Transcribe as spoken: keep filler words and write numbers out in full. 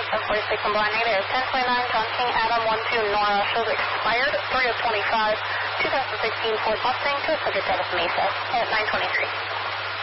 seven forty-six on blind negative. ten twenty-nine, John King, Adam, one two, Nora, shows expired. three oh twenty-five, two thousand sixteen Ford Mustang to a subject out of Mesa at nine twenty-three.